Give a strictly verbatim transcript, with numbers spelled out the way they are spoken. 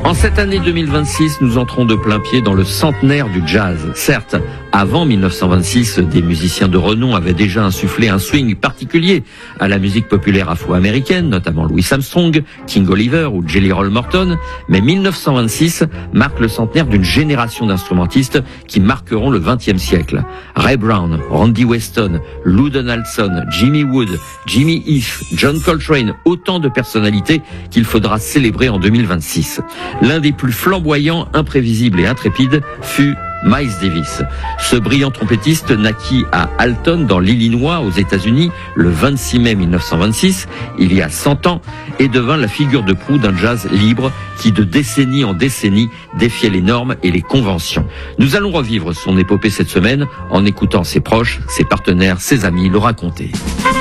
En cette année deux mille vingt-six, nous entrons de plein pied dans le centenaire du jazz. Certes, avant mille neuf cent vingt-six, des musiciens de renom avaient déjà insufflé un swing particulier à la musique populaire afro-américaine, notamment Louis Armstrong, King Oliver ou Jelly Roll Morton. Mais mille neuf cent vingt-six marque le centenaire d'une génération d'instrumentistes qui marqueront le vingtième siècle. Ray Brown, Randy Weston, Lou Donaldson, Jimmy Wood, Jimmy Heath, John Coltrane, autant de personnalités qu'il faudra célébrer en deux mille vingt-six. L'un des plus flamboyants, imprévisibles et intrépides fut Miles Davis. Ce brillant trompettiste naquit à Alton, dans l'Illinois, aux États-Unis, le vingt-six mai mille neuf cent vingt-six, il y a cent ans, et devint la figure de proue d'un jazz libre qui, de décennie en décennie, défiait les normes et les conventions. Nous allons revivre son épopée cette semaine en écoutant ses proches, ses partenaires, ses amis le raconter.